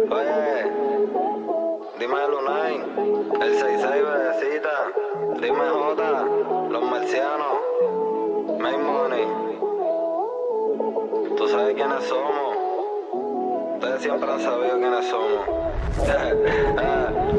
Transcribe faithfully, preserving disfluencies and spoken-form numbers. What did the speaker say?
Oye, dime Lunay, el seis seis bebecita, dime J, los marcianos, Make Money. Tú sabes quiénes somos. Ustedes siempre han sabido quiénes somos.